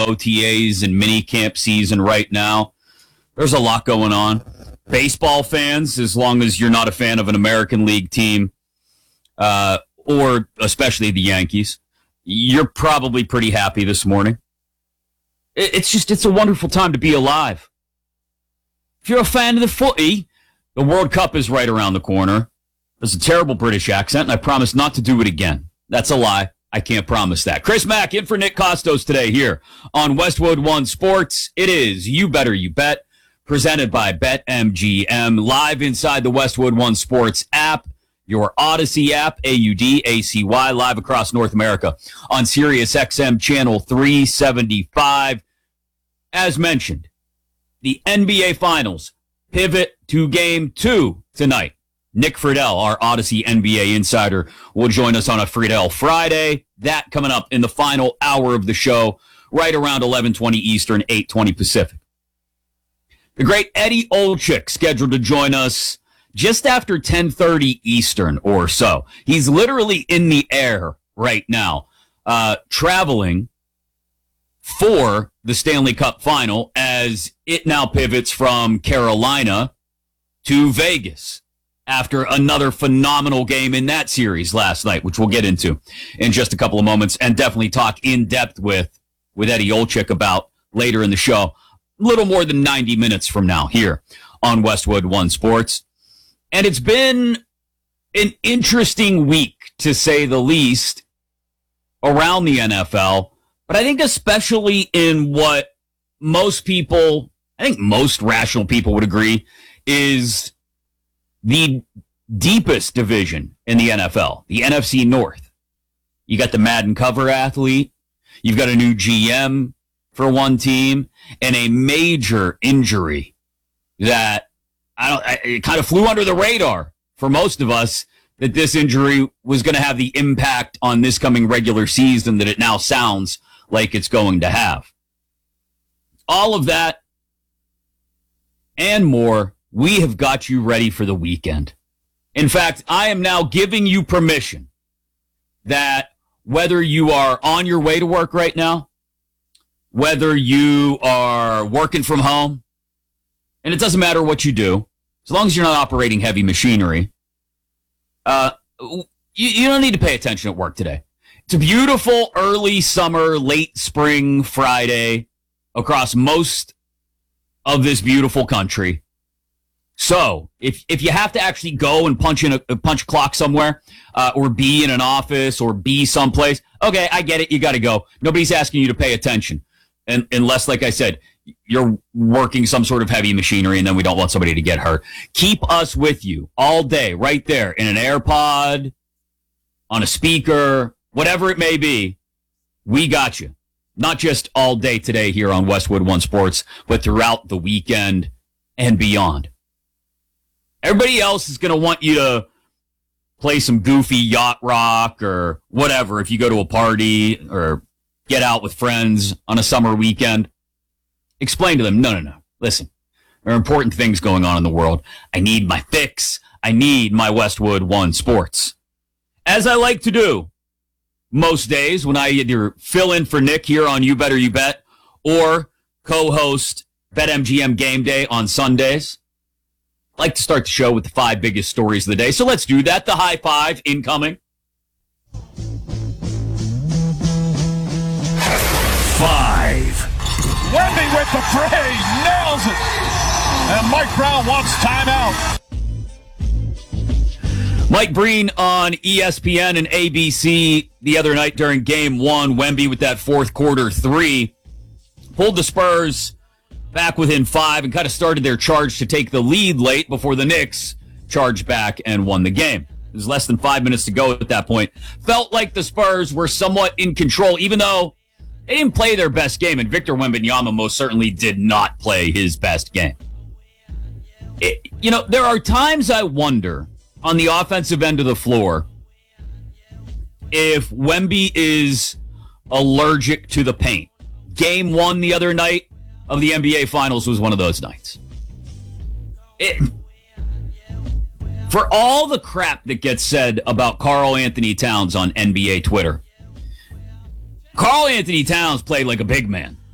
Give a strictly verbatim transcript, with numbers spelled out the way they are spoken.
O T As and mini camp season right now. There's a lot going on. Baseball fans, as long as you're not a fan of an American League team, uh, or especially the Yankees, you're probably pretty happy this morning. It's just, it's a wonderful time to be alive. If you're a fan of the footy, the World Cup is right around the corner. There's a terrible British accent, and I promise not to do it again. That's a lie. I can't promise that. Chris Mack in for Nick Costos today here on Westwood One Sports. It is You Better You Bet, presented by BetMGM, live inside the Westwood One Sports app, your Odyssey app, A U D A C Y, live across North America on Sirius X M channel three seventy-five. As mentioned, the N B A Finals pivot to game two tonight. Nick Friedel, our Odyssey N B A insider, will join us on a Friedel Friday. That coming up in the final hour of the show, right around eleven twenty Eastern, eight twenty Pacific. The great Eddie Olczyk scheduled to join us just after ten thirty Eastern or so. He's literally in the air right now, uh, traveling for the Stanley Cup Final as it now pivots from Carolina to Vegas after another phenomenal game in that series last night, which we'll get into in just a couple of moments and definitely talk in depth with, with Eddie Olczyk about later in the show, a little more than ninety minutes from now here on Westwood One Sports. And it's been an interesting week, to say the least, around the N F L. But I think especially in what most people, I think most rational people would agree, is the deepest division in the N F L, the N F C North. You got the Madden cover athlete, you've got a new G M for one team, and a major injury that I don't, I, it kind of flew under the radar for most of us, that this injury was going to have the impact on this coming regular season that it now sounds like it's going to have. All of that and more, we have got you ready for the weekend. In fact, I am now giving you permission that whether you are on your way to work right now, whether you are working from home, and it doesn't matter what you do, as long as you're not operating heavy machinery, uh, you, you don't need to pay attention at work today. It's a beautiful early summer, late spring Friday across most of this beautiful country. So if if you have to actually go and punch in a, a punch clock somewhere, uh, or be in an office or be someplace, okay, I get it. You got to go. Nobody's asking you to pay attention, and unless, like I said, you're working some sort of heavy machinery, and then we don't want somebody to get hurt. Keep us with you all day, right there in an AirPod, on a speaker. Whatever it may be, we got you. Not just all day today here on Westwood One Sports, but throughout the weekend and beyond. Everybody else is going to want you to play some goofy yacht rock or whatever if you go to a party or get out with friends on a summer weekend. Explain to them, no, no, no. Listen, there are important things going on in the world. I need my fix. I need my Westwood One Sports. As I like to do most days when I either fill in for Nick here on You Better You Bet or co-host BetMGM Game Day on Sundays, I like to start the show with the five biggest stories of the day. So let's do that. The high five incoming. Five. Wemby with the praise, nails it. And Mike Brown wants timeout. Mike Breen on E S P N and A B C the other night during game one. Wemby with that fourth quarter three pulled the Spurs back within five and kind of started their charge to take the lead late before the Knicks charged back and won the game. It was less than five minutes to go at that point. Felt like the Spurs were somewhat in control, even though they didn't play their best game, and Victor Wembanyama most certainly did not play his best game. It, you know, there are times I wonder on the offensive end of the floor if Wemby is allergic to the paint. Game one the other night of the N B A Finals was one of those nights. It, for all the crap that gets said about Karl Anthony Towns on N B A Twitter, Karl Anthony Towns played like a big man